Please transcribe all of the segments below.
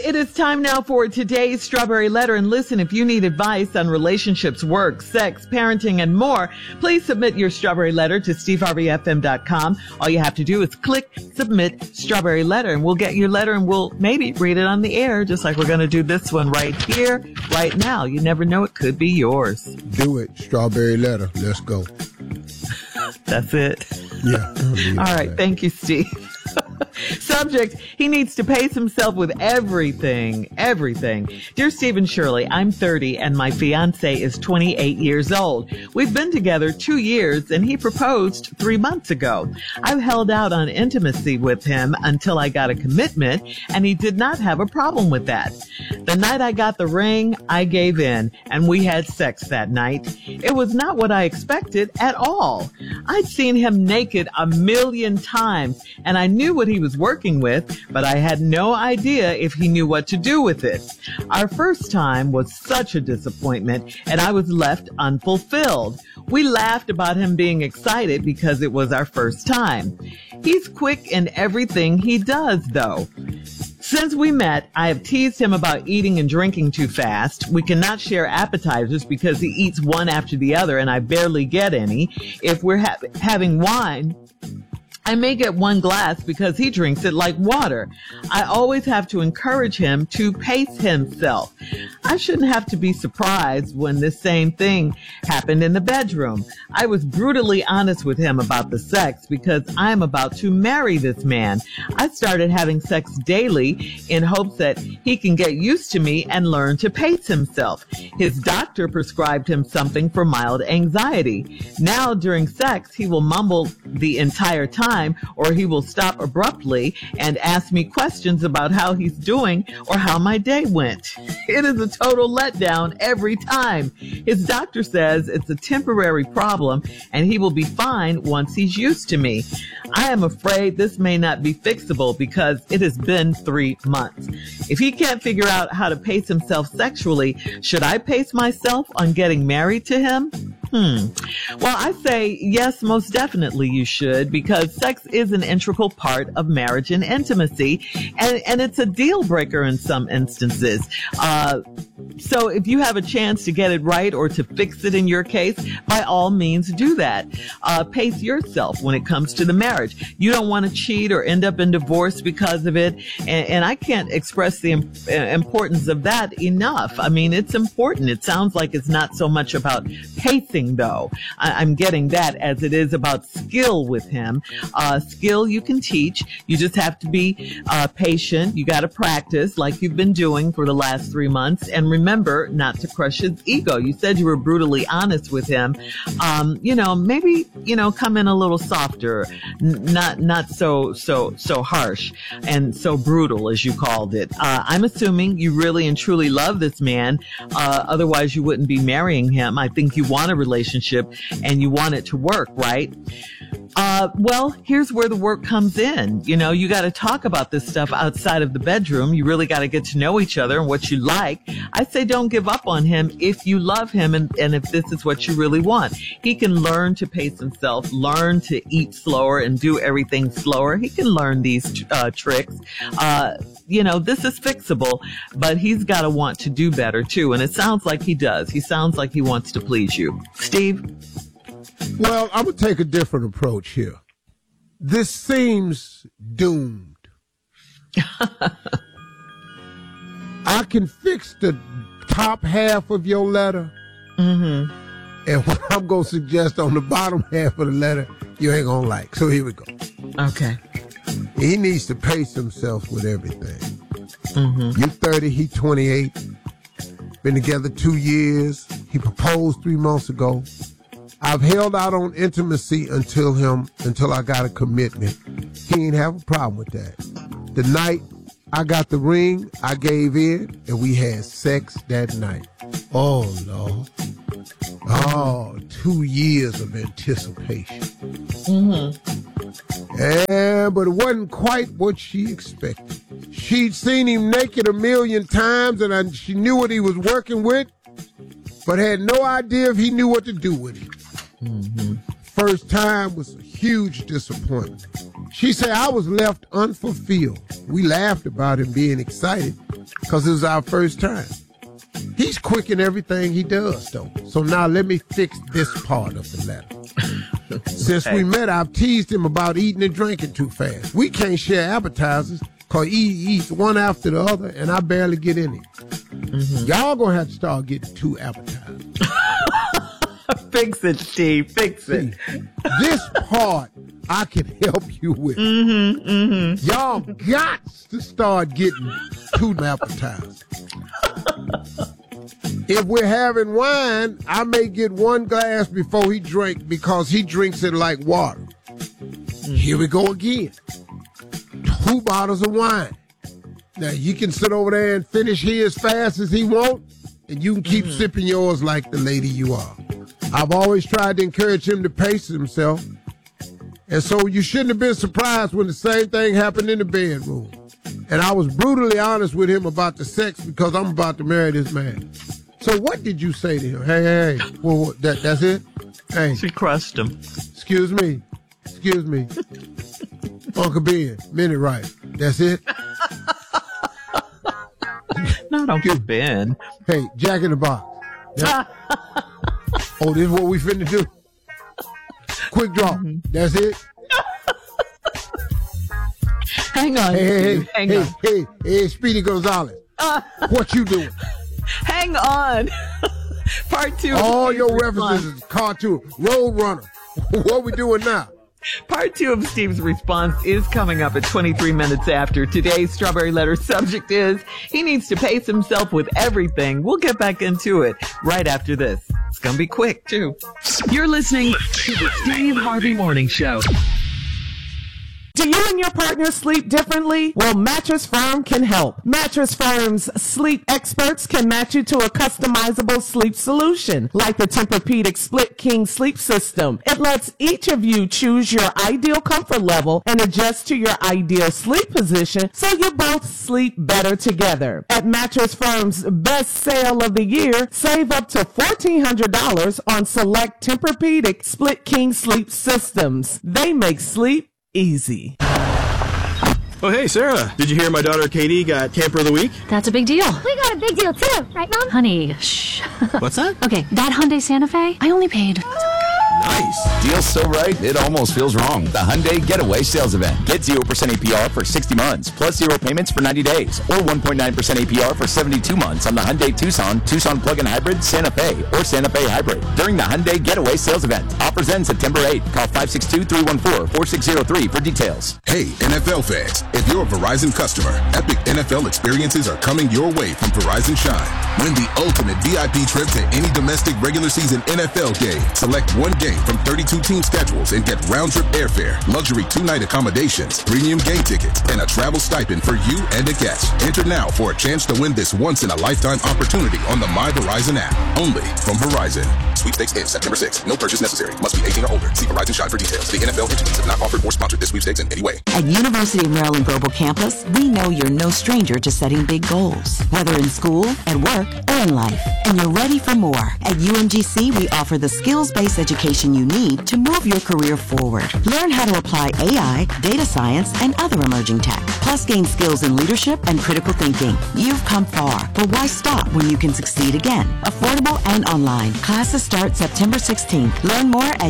It is time now for today's Strawberry Letter. And listen, if you need advice on relationships, work, sex, parenting, and more, please submit your Strawberry Letter to steveharveyfm.com. All you have to do is click Submit Strawberry Letter, and we'll get your letter and we'll maybe read it on the air, just like we're going to do this one right here, right now. You never know, it could be yours. Do it. Strawberry Letter. Let's go. That's it. Yeah. All right. Thank you, Steve. Subject, he needs to pace himself with everything. Dear Steve and Shirley, I'm 30 and my fiance is 28 years old. We've been together 2 years and he proposed 3 months ago. I've held out on intimacy with him until I got a commitment, and he did not have a problem with that. The night I got the ring, I gave in and we had sex that night. It was not what I expected at all. I'd seen him naked 1,000,000 times and I knew what he was working with, but I had no idea if he knew what to do with it. Our first time was such a disappointment and I was left unfulfilled. We laughed about him being excited because it was our first time. He's quick in everything he does, though. Since we met, I have teased him about eating and drinking too fast. We cannot share appetizers because he eats one after the other and I barely get any. If we're having wine, I may get one glass because he drinks it like water. I always have to encourage him to pace himself. I shouldn't have to be surprised when this same thing happened in the bedroom. I was brutally honest with him about the sex because I'm about to marry this man. I started having sex daily in hopes that he can get used to me and learn to pace himself. His doctor prescribed him something for mild anxiety. Now during sex, he will mumble the entire time, or he will stop abruptly and ask me questions about how he's doing or how my day went. It is a total letdown every time. His doctor says it's a temporary problem and he will be fine once he's used to me. I am afraid this may not be fixable because it has been 3 months. If he can't figure out how to pace himself sexually, should I pace myself on getting married to him? Well, I say yes, most definitely you should, because sex is an integral part of marriage and intimacy, and it's a deal breaker in some instances. So if you have a chance to get it right or to fix it in your case, by all means do that. Pace yourself when it comes to the marriage. You don't want to cheat or end up in divorce because of it, and I can't express the importance of that enough. I mean, it's important. It sounds like it's not so much about pacing, though. I'm getting that as it is about skill with him. Skill you can teach. You just have to be patient. You got to practice like you've been doing for the last 3 months, and remember not to crush his ego. You said you were brutally honest with him. Maybe come in a little softer, not so harsh and so brutal as you called it. I'm assuming you really and truly love this man. Otherwise you wouldn't be marrying him. I think you want a relationship and you want it to work, right? Well, here's where the work comes in. You got to talk about this stuff outside of the bedroom. You really got to get to know each other and what you like. I say don't give up on him if you love him and if this is what you really want. He can learn to pace himself, learn to eat slower and do everything slower. He can learn these tricks. This is fixable, but he's got to want to do better too. And it sounds like he does. He sounds like he wants to please you. Steve? Well, I'm going to take a different approach here. This seems doomed. I can fix the top half of your letter. Mm-hmm. And what I'm going to suggest on the bottom half of the letter, you ain't going to like. So here we go. Okay. He needs to pace himself with everything. Mm-hmm. You're 30, he's 28. Been together 2 years. He proposed 3 months ago. I've held out on intimacy until I got a commitment. He ain't have a problem with that. The night I got the ring, I gave in, and we had sex that night. Oh, Lord. Oh, 2 years of anticipation. Mm-hmm. But it wasn't quite what she expected. She'd seen him naked 1,000,000 times, and she knew what he was working with, but had no idea if he knew what to do with it. Mm-hmm. First time was a huge disappointment. She said, I was left unfulfilled. We laughed about him being excited, because it was our first time. He's quick in everything he does, though. So now let me fix this part of the letter. Since we met, I've teased him about eating and drinking too fast. We can't share appetizers because he eats one after the other, and I barely get in it. Y'all gonna have to start getting 2 appetizers. Fix it, Steve. Fix it. This part I can help you with. Y'all got to start getting 2 appetizers. If we're having wine, I may get 1 glass before he drinks because he drinks it like water. Here we go again. 2 bottles of wine. Now, you can sit over there and finish his as fast as he wants, and you can keep sipping yours like the lady you are. I've always tried to encourage him to pace himself, and so you shouldn't have been surprised when the same thing happened in the bedroom. And I was brutally honest with him about the sex because I'm about to marry this man. So what did you say to him? Hey, well, that's it? Hey. She crushed him. Excuse me. Uncle Ben, minute right. That's it? Not Uncle Ben. Hey, Jack in the Box. Yeah. Oh, this is what we finna do? Quick draw. That's it? Hang on. Hey, Speedy Gonzalez. What you doing? Hang on. Part 2. All your references is cartoon. Roadrunner. What we doing now? Part 2 of Steve's response is coming up at 23 minutes after. Today's Strawberry Letter subject is, he needs to pace himself with everything. We'll get back into it right after this. It's going to be quick, too. You're listening to the Steve Harvey Morning Show. Do you and your partner sleep differently? Well, Mattress Firm can help. Mattress Firm's sleep experts can match you to a customizable sleep solution, like the Tempur-Pedic Split King Sleep System. It lets each of you choose your ideal comfort level and adjust to your ideal sleep position so you both sleep better together. At Mattress Firm's best sale of the year, save up to $1,400 on select Tempur-Pedic Split King Sleep Systems. They make sleep easy. Oh, hey, Sarah. Did you hear my daughter Katie got Camper of the Week? That's a big deal. We got a big deal, too. Right, Mom? Honey, shh. What's that? Okay, that Hyundai Santa Fe, I only paid... Nice. Deal's so right, it almost feels wrong. The Hyundai Getaway Sales Event. Get 0% APR for 60 months, plus 0 payments for 90 days, or 1.9% APR for 72 months on the Hyundai Tucson, Tucson Plug-in Hybrid, Santa Fe, or Santa Fe Hybrid. During the Hyundai Getaway Sales Event. Offers end September 8th. Call 562-314-4603 for details. Hey, NFL fans. If you're a Verizon customer, epic NFL experiences are coming your way from Verizon Shine. Win the ultimate VIP trip to any domestic regular season NFL game. Select one game from 32 team schedules and get round-trip airfare, luxury 2-night accommodations, premium game tickets, and a travel stipend for you and a guest. Enter now for a chance to win this once-in-a-lifetime opportunity on the My Verizon app. Only from Verizon. Sweepstakes ends September 6th. No purchase necessary. Must be 18 or older. See Verizon Shine for details. The NFL entities have not offered or sponsored this sweepstakes in any way. At University of Maryland Global Campus, we know you're no stranger to setting big goals, whether in school, at work, or in life. And you're ready for more. At UMGC, we offer the skills-based education you need to move your career forward. Learn how to apply AI, data science, and other emerging tech. Plus, gain skills in leadership and critical thinking. You've come far, but why stop when you can succeed again? Affordable and online. Classes start September 16th. Learn more at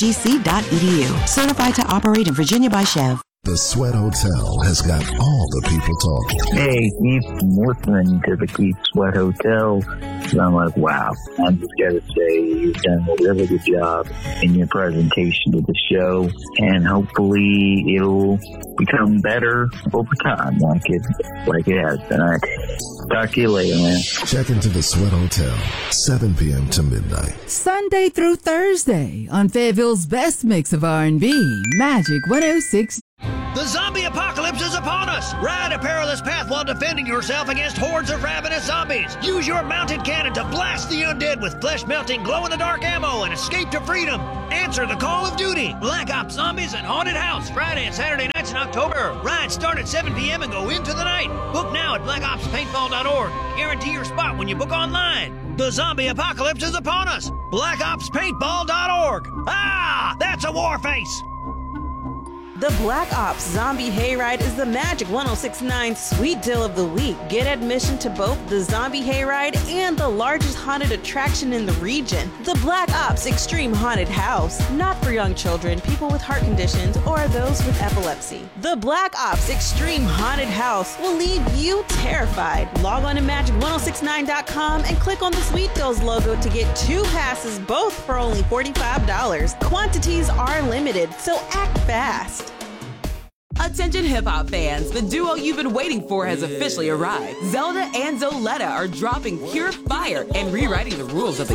umgc.edu. Certified to operate in Virginia by Chev. The Sweat Hotel has got all the people talking. Hey, Keith, I'm listening to the Keith Sweat Hotel. And I'm like, wow. I'm just got to say, you've done a really good job in your presentation to the show. And hopefully it'll become better over time, like it has been. All right. Talk to you later, man. Check into the Sweat Hotel, 7 p.m. to midnight. Sunday through Thursday on Fayetteville's best mix of R&B, Magic 106. The zombie apocalypse is upon us! Ride a perilous path while defending yourself against hordes of ravenous zombies. Use your mounted cannon to blast the undead with flesh-melting, glow-in-the-dark ammo and escape to freedom. Answer the call of duty. Black Ops Zombies and Haunted House, Friday and Saturday nights in October. Rides start at 7 p.m. and go into the night. Book now at blackopspaintball.org. Guarantee your spot when you book online. The zombie apocalypse is upon us. blackopspaintball.org. Ah, that's a war face. The Black Ops Zombie Hayride is the Magic 106.9 Sweet Deal of the Week. Get admission to both the Zombie Hayride and the largest haunted attraction in the region, the Black Ops Extreme Haunted House. Not for young children, people with heart conditions, or those with epilepsy. The Black Ops Extreme Haunted House will leave you terrified. Log on to magic1069.com and click on the Sweet Deals logo to get 2 passes, both for only $45. Quantities are limited, so act fast. Attention hip-hop fans, the duo you've been waiting for has officially arrived. Zelda and Zoletta are dropping pure fire and rewriting the rules of the